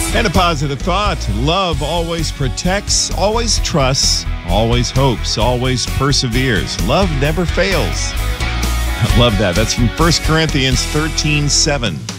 And a positive thought. Love always protects, always trusts, always hopes, always perseveres. Love never fails. I love that. That's from 1 Corinthians 13:7.